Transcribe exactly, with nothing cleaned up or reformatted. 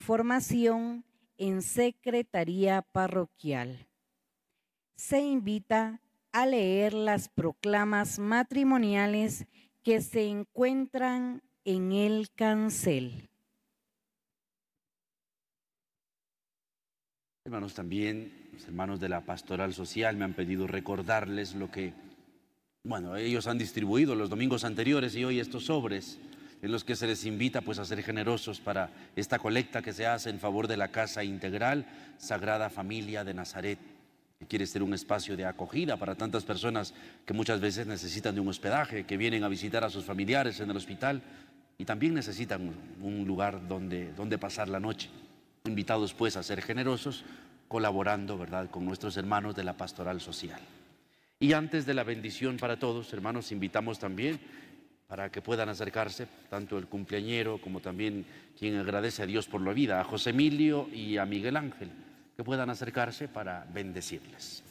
Formación en Secretaría Parroquial. Se invita a leer las proclamas matrimoniales que se encuentran en el cancel. Hermanos, también los hermanos de la Pastoral Social me han pedido recordarles lo que, bueno, ellos han distribuido los domingos anteriores y hoy estos sobres en los que se les invita pues a ser generosos para esta colecta que se hace en favor de la Casa Integral Sagrada Familia de Nazaret, que quiere ser un espacio de acogida para tantas personas que muchas veces necesitan de un hospedaje, que vienen a visitar a sus familiares en el hospital y también necesitan un lugar donde, donde pasar la noche. Invitados pues a ser generosos, colaborando, ¿verdad?, con nuestros hermanos de la Pastoral Social. Y antes de la bendición para todos, hermanos, invitamos también para que puedan acercarse, tanto el cumpleañero como también quien agradece a Dios por la vida, a José Emilio y a Miguel Ángel, que puedan acercarse para bendecirles.